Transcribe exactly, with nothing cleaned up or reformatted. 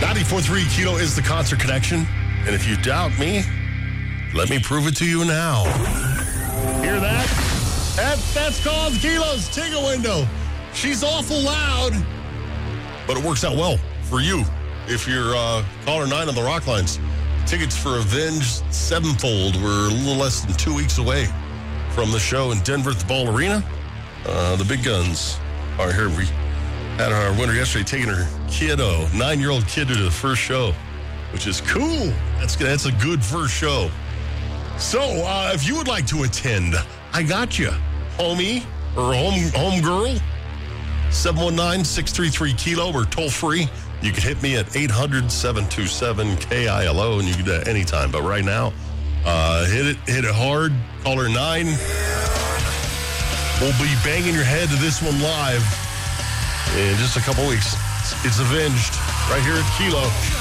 ninety-four point three Kilo is the Concert Connection. And if you doubt me, let me prove it to you now. Hear that? that that's called Kilo's Ticket Window. She's awful loud, but it works out well for you if you're uh, caller nine on the Rock Lines. Tickets for Avenged Sevenfold. We're a little less than two weeks away from the show in Denver at the Ball Arena. Uh, the big guns are here. We had our winner yesterday taking her kiddo, nine-year-old kid to the first show, which is cool. That's that's a good first show. So, uh, if you would like to attend, I got you, homie or home home girl. seven one nine, six three three, Kilo or toll free. You can hit me at eight hundred, seven two seven, K I L O, and you can do that anytime. But right now, uh, hit it, hit it hard. Caller nine. We'll be banging your head to this one live in just a couple weeks. It's Avenged right here at Kilo.